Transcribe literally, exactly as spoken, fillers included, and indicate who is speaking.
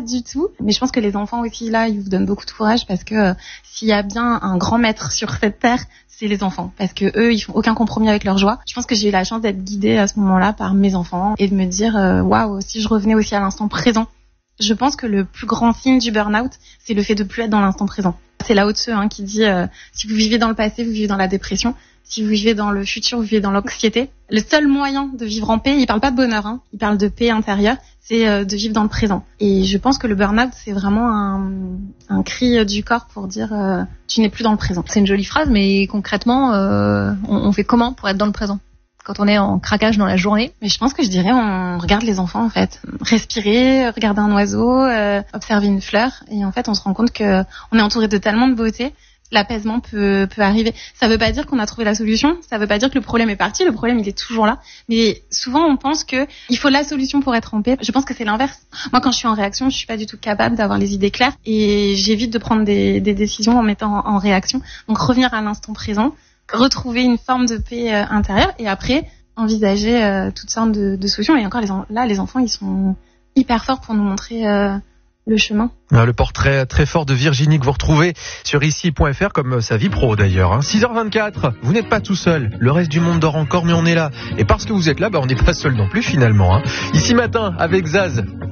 Speaker 1: du tout. Mais je pense que les enfants aussi, là, ils vous donnent beaucoup de courage parce que euh, s'il y a bien un grand maître sur cette terre, c'est les enfants. Parce que eux, ils font aucun compromis avec leur joie. Je pense que j'ai eu la chance d'être guidée à ce moment-là par mes enfants et de me dire, waouh, wow, si je revenais aussi à l'instant présent. Je pense que le plus grand signe du burn-out, c'est le fait de plus être dans l'instant présent. C'est Lao Tzu hein, qui dit, euh, si vous vivez dans le passé, vous vivez dans la dépression. Si vous vivez dans le futur, vous vivez dans l'anxiété. Le seul moyen de vivre en paix, il parle pas de bonheur, hein, il parle de paix intérieure, c'est euh, de vivre dans le présent. Et je pense que le burn-out, c'est vraiment un, un cri du corps pour dire euh, tu n'es plus dans le présent.
Speaker 2: C'est une jolie phrase, mais concrètement, euh, on, on fait comment pour être dans le présent quand on est en craquage dans la journée?
Speaker 1: Mais je pense que je dirais on regarde les enfants en fait. Respirer, regarder un oiseau, euh, observer une fleur. Et en fait, on se rend compte que on est entouré de tellement de beauté. L'apaisement peut, peut arriver. Ça veut pas dire qu'on a trouvé la solution. Ça veut pas dire que le problème est parti. Le problème, il est toujours là. Mais souvent, on pense que il faut la solution pour être en paix. Je pense que c'est l'inverse. Moi, quand je suis en réaction, je suis pas du tout capable d'avoir les idées claires et j'évite de prendre des, des décisions en mettant en, en réaction. Donc, revenir à l'instant présent, retrouver une forme de paix euh, intérieure et après, envisager euh, toutes sortes de, de solutions. Et encore, les en, là, les enfants, ils sont hyper forts pour nous montrer euh, le chemin.
Speaker 3: Le portrait très fort de Virginie que vous retrouvez sur ici point f r comme sa vie pro d'ailleurs. Hein. six heures vingt-quatre, vous n'êtes pas tout seul. Le reste du monde dort encore mais on est là. Et parce que vous êtes là, bah, on n'est pas seul non plus finalement. Hein. Ici matin avec Zaz.